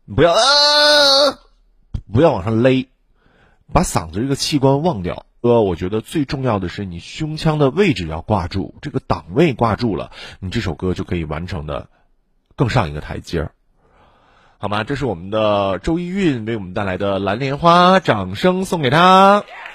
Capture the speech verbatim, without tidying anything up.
不要啊，不要往上勒，把嗓子这个器官忘掉。呃，我觉得最重要的是你胸腔的位置要挂住，这个档位挂住了，你这首歌就可以完成的更上一个台阶儿，好吗？这是我们的周一韵为我们带来的蓝莲花，掌声送给他。